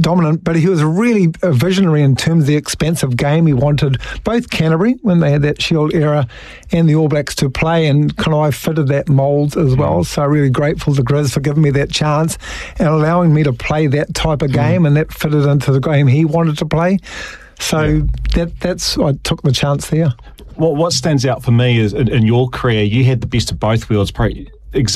dominant, but he was really a visionary in terms of the expansive game. He wanted both Canterbury, when they had that Shield era, and the All Blacks to play, and kind of I fitted that mould as well. So really grateful to Grizz for giving me that chance and allowing me to play that type of game, and that fitted into the game he wanted to play. So that's I took the chance there. What stands out for me is in your career, you had the best of both worlds.